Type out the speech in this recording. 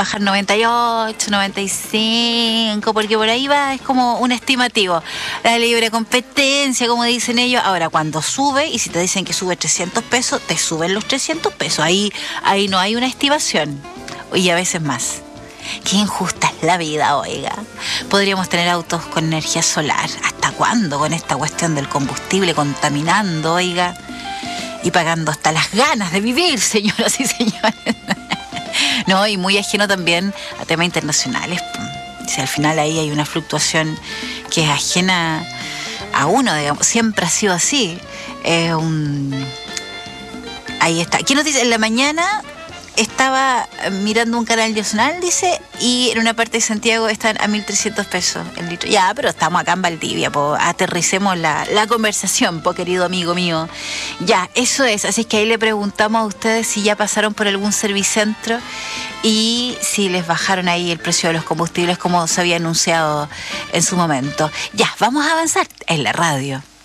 bajar 98, 95, porque por ahí va, es como un estimativo. La libre competencia, como dicen ellos. Ahora, cuando sube, y si te dicen que sube 300 pesos, te suben los 300 pesos. Ahí no hay una estimación. Y a veces más. Qué injusta es la vida, oiga. Podríamos tener autos con energía solar. ¿Hasta cuándo con esta cuestión del combustible contaminando, oiga? Y pagando hasta las ganas de vivir, señoras y señores. No, y muy ajeno también a temas internacionales. Si al final ahí hay una fluctuación que es ajena a uno, digamos, siempre ha sido así. Ahí está. ¿Quién nos dice? En la mañana estaba mirando un canal nacional, dice, y en una parte de Santiago están a 1.300 pesos el litro. Ya, pero estamos acá en Valdivia, aterricemos la conversación, querido amigo mío. Ya, eso es. Así es que ahí le preguntamos a ustedes si ya pasaron por algún servicentro y si les bajaron ahí el precio de los combustibles como se había anunciado en su momento. Ya, vamos a avanzar en la radio.